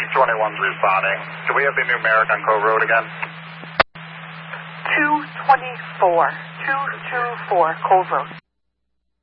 221's responding. Can we have the numeric on Cove Road again? 224 Cove Road.